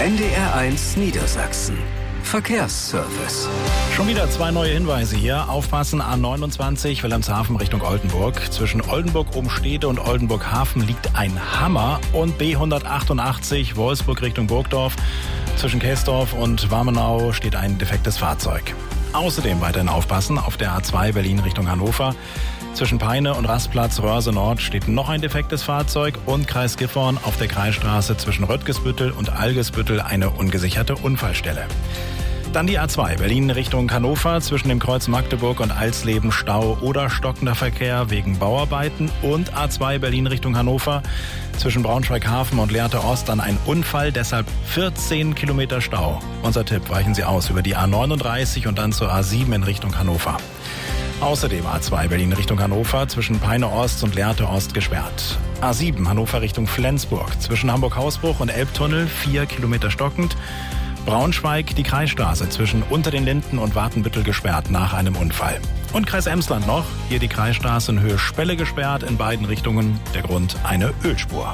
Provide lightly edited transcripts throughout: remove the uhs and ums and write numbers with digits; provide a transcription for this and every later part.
NDR1 Niedersachsen. Verkehrsservice. Schon wieder 2 neue Hinweise hier. Aufpassen, A29 Wilhelmshaven Richtung Oldenburg. Zwischen Oldenburg-Umstede und Oldenburg-Hafen liegt ein Hammer. Und B188 Wolfsburg Richtung Burgdorf. Zwischen Käsdorf und Warmenau steht ein defektes Fahrzeug. Außerdem weiterhin aufpassen auf der A2 Berlin Richtung Hannover. Zwischen Peine und Rastplatz Röhrse Nord steht noch ein defektes Fahrzeug und Kreis Gifhorn auf der Kreisstraße zwischen Röttgesbüttel und Algesbüttel eine ungesicherte Unfallstelle. Dann die A2 Berlin Richtung Hannover zwischen dem Kreuz Magdeburg und Alsleben Stau oder stockender Verkehr wegen Bauarbeiten und A2 Berlin Richtung Hannover zwischen Braunschweig-Hafen und Lehrte Ost dann ein Unfall, deshalb 14 Kilometer Stau. Unser Tipp, weichen Sie aus über die A39 und dann zur A7 in Richtung Hannover. Außerdem A2 Berlin Richtung Hannover zwischen Peine Ost und Lehrte Ost gesperrt. A7 Hannover Richtung Flensburg zwischen Hamburg-Hausbruch und Elbtunnel 4 Kilometer stockend. Braunschweig die Kreisstraße zwischen Unter den Linden und Watenbüttel gesperrt nach einem Unfall. Und Kreis Emsland noch, hier die Kreisstraße in Höhe Spelle gesperrt in beiden Richtungen. Der Grund eine Ölspur.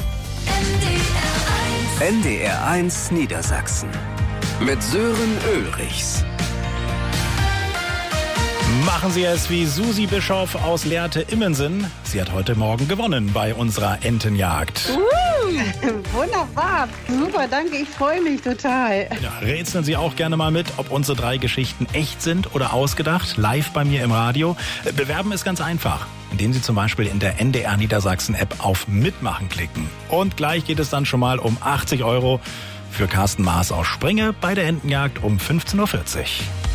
NDR1 Niedersachsen mit Sören Ulrichs. Machen Sie es wie Susi Bischof aus Lehrte-Immensen. Sie hat heute Morgen gewonnen bei unserer Entenjagd. Wunderbar, super, danke, ich freue mich total. Ja, rätseln Sie auch gerne mal mit, ob unsere 3 Geschichten echt sind oder ausgedacht, live bei mir im Radio. Bewerben ist ganz einfach, indem Sie zum Beispiel in der NDR Niedersachsen App auf Mitmachen klicken. Und gleich geht es dann schon mal um 80 € für Carsten Maas aus Springe bei der Entenjagd um 15:40 Uhr.